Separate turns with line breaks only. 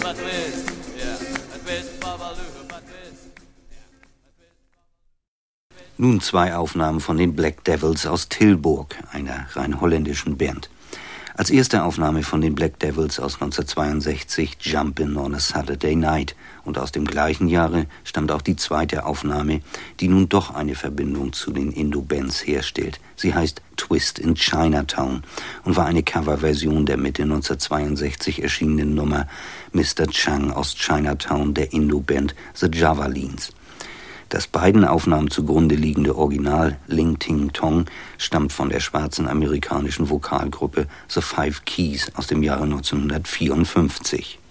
Nun 2 Aufnahmen von den Black Devils aus Tilburg, einer rein holländischen Band. Als erste Aufnahme von den Black Devils aus 1962 Jumpin' on a Saturday Night, und aus dem gleichen Jahre stammt auch die zweite Aufnahme, die nun doch eine Verbindung zu den Indo-Bands herstellt. Sie heißt Twist in Chinatown und war eine Coverversion der Mitte 1962 erschienenen Nummer Mr. Chang aus Chinatown der Indo-Band The Javalins. Das beiden Aufnahmen zugrunde liegende Original Ling Ting Tong stammt von der schwarzen amerikanischen Vokalgruppe The Five Keys aus dem Jahre 1954.